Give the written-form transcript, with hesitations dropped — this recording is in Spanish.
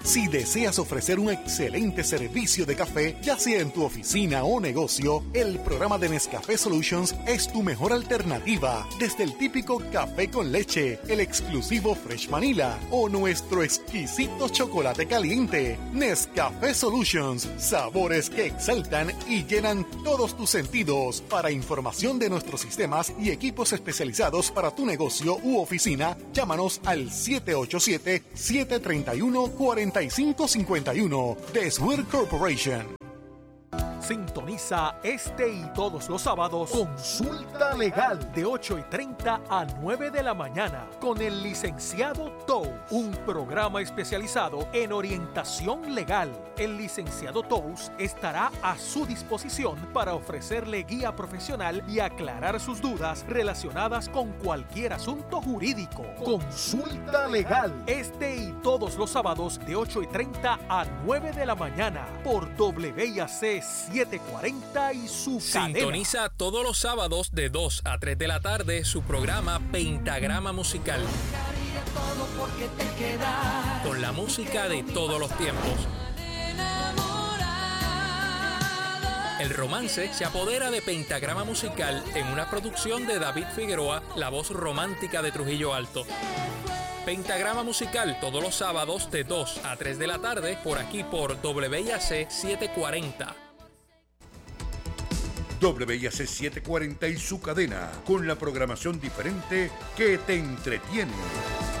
Si deseas ofrecer un excelente servicio de café, ya sea en tu oficina o negocio, el programa de Nescafé Solutions es tu mejor alternativa. Desde el típico café con leche, el exclusivo Fresh Vanilla o nuestro exquisito chocolate caliente. Nescafé Solutions, sabores que exaltan y llenan todos tus sentidos. Para información de nuestros sistemas y equipos especializados para tu negocio u oficina, llámanos al 787-731-4551 de Swear Corporation. Sintoniza este y todos los sábados Consulta Legal de 8:30 a 9 de la mañana con el licenciado Tous, un programa especializado en orientación legal. El licenciado Tous estará a su disposición para ofrecerle guía profesional y aclarar sus dudas relacionadas con cualquier asunto jurídico. Consulta Legal este y todos los sábados de 8:30 a 9 de la mañana por WIAC 740 y su cadena. Sintoniza todos los sábados de 2 a 3 de la tarde su programa Pentagrama Musical. Con la música de todos los tiempos. El romance se apodera de Pentagrama Musical en una producción de David Figueroa, la voz romántica de Trujillo Alto. Pentagrama Musical todos los sábados de 2 a 3 de la tarde por aquí por WIAC 740. WIAC 740 y su cadena, con la programación diferente que te entretiene.